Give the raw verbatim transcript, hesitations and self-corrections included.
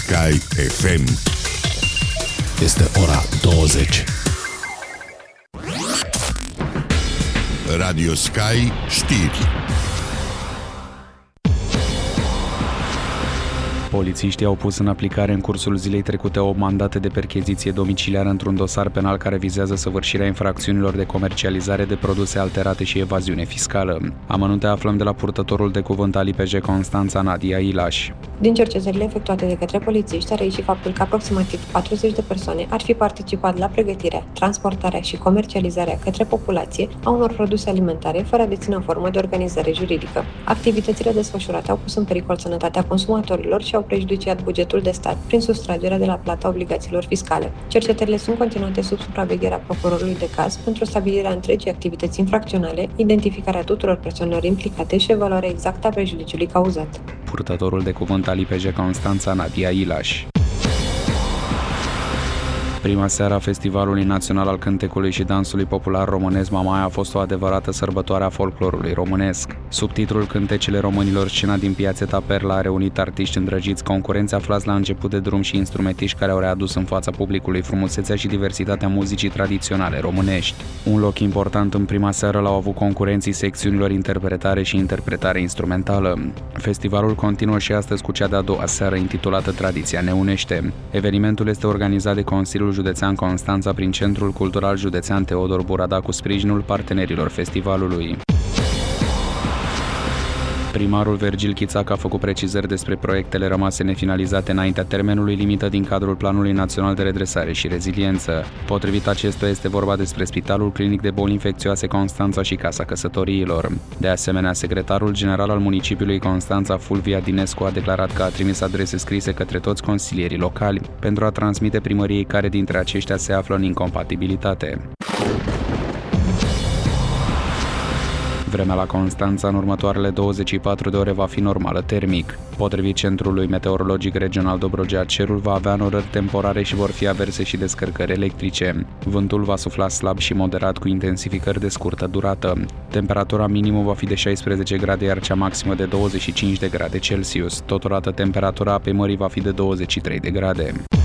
Sky F M. Este ora douăzeci. Radio Sky știri. Polițiștii au pus în aplicare în cursul zilei trecute opt mandate de percheziție domiciliară într-un dosar penal care vizează săvârșirea infracțiunilor de comercializare de produse alterate și evaziune fiscală. Amănunte aflăm de la purtătorul de cuvânt al I P J Constanța, Nadia Ilaș. Din cercetările efectuate de către polițiști a reieșit faptul că aproximativ patruzeci de persoane ar fi participat la pregătirea, transportarea și comercializarea către populație a unor produse alimentare fără a deține o formă de organizare juridică. Activitățile desfășurate au pus în pericol sănătatea consumatorilor și au prejudiciat bugetul de stat prin sustragerea de la plata obligațiilor fiscale. Cercetările sunt continuate sub supravegherea procurorului de caz pentru stabilirea întregii activități infracționale, identificarea tuturor persoanelor implicate și evaluarea exactă a prejudiciului cauzat. Purtătorul de cuvânt al I P J Constanța, Nadia Ilaș. Prima seară a Festivalului Național al Cântecului și Dansului Popular Românesc Mamaia a fost o adevărată sărbătoare a folclorului românesc. Sub titlul Cântecele Românilor, scena din Piațeta Perla a reunit artiști îndrăgiți, concurenți aflați la început de drum și instrumentiști care au readus în fața publicului frumusețea și diversitatea muzicii tradiționale românești. Un loc important în prima seară l-au avut concurenții secțiunilor interpretare și interpretare instrumentală. Festivalul continuă și astăzi cu cea de-a doua seară intitulată Tradiția ne unește. Evenimentul este organizat de Consiliul Județean Constanța prin Centrul Cultural Județean Teodor Burada cu sprijinul partenerilor festivalului. Primarul Vergil Chițac a făcut precizări despre proiectele rămase nefinalizate înaintea termenului limită din cadrul Planului Național de Redresare și Reziliență. Potrivit acestuia, este vorba despre Spitalul Clinic de Boli Infecțioase Constanța și Casa Căsătoriilor. De asemenea, secretarul general al municipiului Constanța, Fulvia Dinescu, a declarat că a trimis adrese scrise către toți consilierii locali pentru a transmite primăriei care dintre aceștia se află în incompatibilitate. Vremea la Constanța în următoarele douăzeci și patru de ore va fi normală termic. Potrivit Centrului Meteorologic Regional Dobrogea, cerul va avea înnorări temporare și vor fi averse și descărcări electrice. Vântul va sufla slab și moderat cu intensificări de scurtă durată. Temperatura minimă va fi de șaisprezece grade, iar cea maximă de douăzeci și cinci de grade Celsius. Totodată, temperatura apei mării va fi de douăzeci și trei de grade.